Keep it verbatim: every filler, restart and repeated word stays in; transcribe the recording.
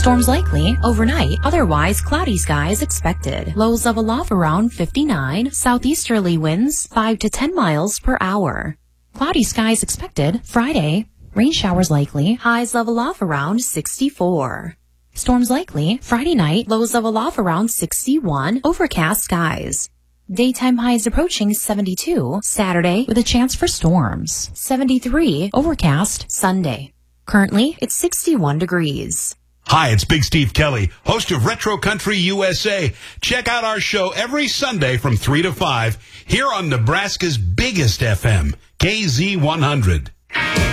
Storms likely overnight, otherwise cloudy skies expected. Lows of aloft around fifty-nine, southeasterly winds five to ten miles per hour. Cloudy skies expected Friday, rain showers likely, highs of aloft around sixty-four. Storms likely Friday night, lows of aloft around sixty-one, overcast skies. Daytime highs approaching seventy-two, Saturday with a chance for storms. seventy-three, overcast Sunday. Currently, it's sixty-one degrees. Hi, it's Big Steve Kelly, host of Retro Country U S A. Check out our show every Sunday from three to five here on Nebraska's biggest F M, K Z one hundred.